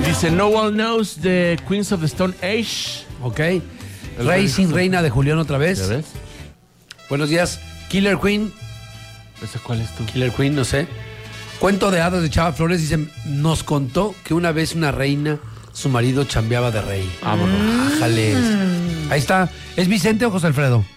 Dice, no one knows the Queens of the Stone Age. Ok. Racing, Reina de Julián otra vez. ¿Ya ves? Buenos días. Killer Queen. ¿Ese cuál es tú? Killer Queen, no sé. Cuento de hadas de Chava Flores. Dice, nos contó que una vez una reina, su marido chambeaba de rey. Vámonos. Ájales. Ahí está. ¿Es Vicente o José Alfredo?